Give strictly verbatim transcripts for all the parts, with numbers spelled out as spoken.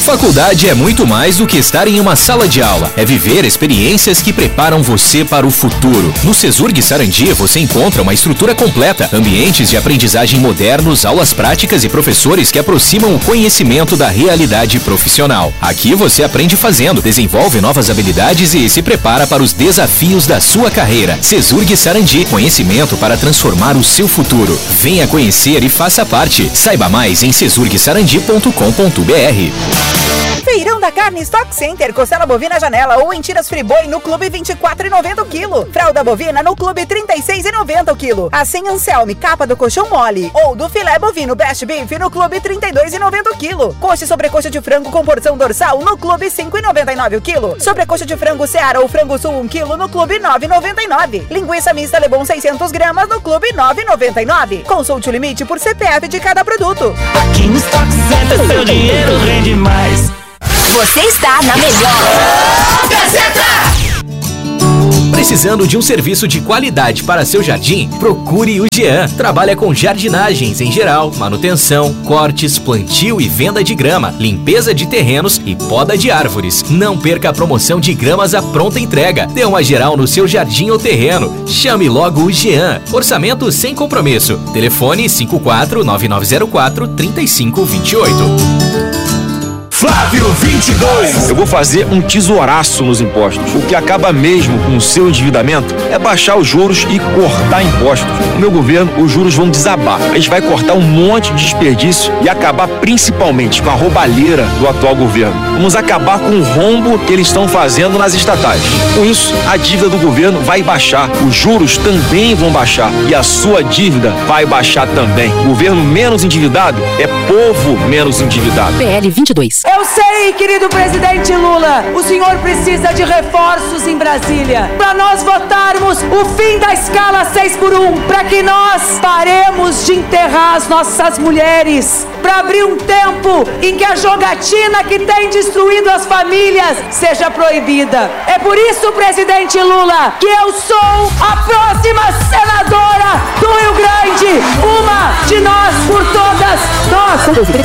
Faculdade é muito mais do que estar em uma sala de aula. É viver experiências que preparam você para o futuro. No Cesurg Sarandi você encontra uma estrutura completa, ambientes de aprendizagem modernos, aulas práticas e professores que aproximam o conhecimento da realidade profissional. Aqui você aprende fazendo, desenvolve novas habilidades e se prepara para os desafios da sua carreira. Cesurg Sarandi, conhecimento para transformar o seu futuro. Venha conhecer e faça parte. Saiba mais em cesurg sarandi ponto com ponto b r. Feirão da Carne Stock Center, costela bovina janela ou em tiras friboi no Clube vinte e quatro reais e noventa centavos o quilo. Fralda bovina no Clube trinta e seis reais e noventa centavos o quilo. A sem Anselme, capa do colchão mole. Ou do filé bovino Best Beef no Clube trinta e dois reais e noventa centavos o quilo. Coxa e sobrecoxa de frango com porção dorsal no Clube cinco reais e noventa e nove centavos o quilo. Sobrecoxa de frango Seara ou frango sul um quilo no Clube nove reais e noventa e nove centavos. Linguiça mista Lebon seiscentas gramas no Clube nove reais e noventa e nove centavos. Consulte o limite por C P F de cada produto. Aqui no Stock Center seu dinheiro rende mais. Você está na melhor Gazeta! Precisando de um serviço de qualidade para seu jardim? Procure o Jean. Trabalha com jardinagens em geral, manutenção, cortes, plantio e venda de grama, limpeza de terrenos e poda de árvores. Não perca a promoção de gramas à pronta entrega. Dê uma geral no seu jardim ou terreno. Chame logo o Jean. Orçamento sem compromisso. Telefone cinco quatro nove nove zero quatro três cinco dois oito. Flávio vinte e dois. Eu vou fazer um tesouraço nos impostos. O que acaba mesmo com o seu endividamento é baixar os juros e cortar impostos. No meu governo, os juros vão desabar. A gente vai cortar um monte de desperdício e acabar principalmente com a roubalheira do atual governo. Vamos acabar com o rombo que eles estão fazendo nas estatais. Com isso, a dívida do governo vai baixar. Os juros também vão baixar. E a sua dívida vai baixar também. Governo menos endividado é povo menos endividado. P L vinte e dois. Eu sei, querido presidente Lula, o senhor precisa de reforços em Brasília para nós votarmos o fim da escala seis por um, para que nós paremos de enterrar as nossas mulheres, para abrir um tempo em que a jogatina que tem destruído as famílias seja proibida. É por isso, presidente Lula, que eu sou a próxima senadora do Rio Grande, uma de nós por todas nós.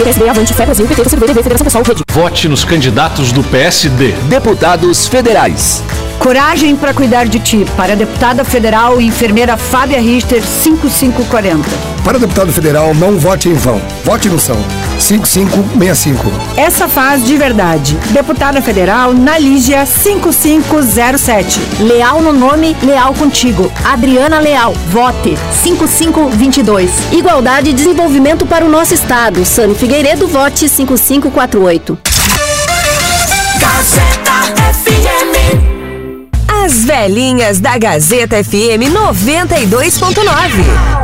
Vote nos candidatos do P S D. Deputados federais. Coragem para cuidar de ti. Para a deputada federal e enfermeira Fábia Richter, cinco cinco quatro zero. Para deputado federal, não vote em vão. Vote no São. cinco cinco seis cinco. Essa faz de verdade. Deputada federal, Nalígia, cinco cinco zero sete. Leal no nome, leal contigo. Adriana Leal, vote cinco cinco dois dois. Igualdade e desenvolvimento para o nosso estado. Sani Figueiredo, vote cinco cinco quatro oito. Gazeta F M. As velhinhas da Gazeta F M noventa e dois ponto nove.